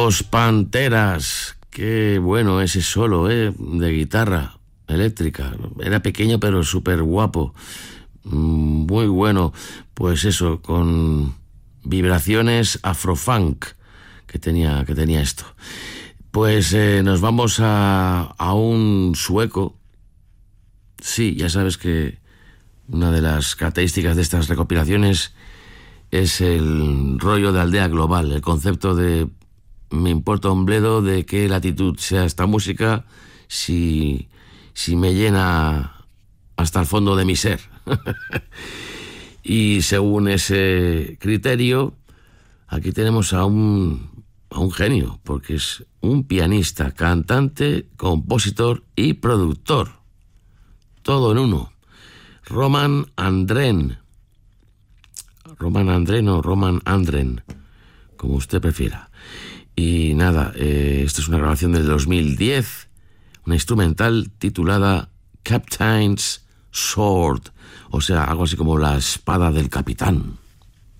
Los Panteras. Qué bueno ese solo, de guitarra eléctrica. Era pequeño pero súper guapo. Muy bueno. Pues eso, con vibraciones afrofunk que tenía esto. Pues nos vamos a un sueco. Sí, ya sabes que una de las características de estas recopilaciones es el rollo de aldea global, el concepto de me importa un bledo de qué latitud sea esta música si me llena hasta el fondo de mi ser. Y según ese criterio, aquí tenemos a un genio, porque es un pianista, cantante, compositor y productor. Todo en uno. Roman Andren, como usted prefiera. Y nada, esto es una grabación del 2010, una instrumental titulada Captain's Sword, o sea, algo así como la espada del capitán.